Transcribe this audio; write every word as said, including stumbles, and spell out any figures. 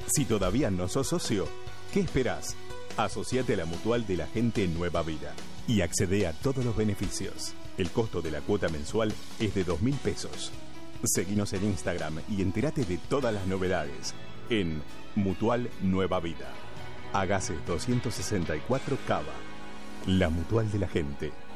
Si todavía no sos socio, ¿qué esperás? Asociate a la Mutual de la Gente Nueva Vida y accede a todos los beneficios. El costo de la cuota mensual es de dos mil pesos. Seguinos en Instagram y entérate de todas las novedades en Mutual Nueva Vida. Hágase doscientos sesenta y cuatro Cava. La Mutual de la Gente.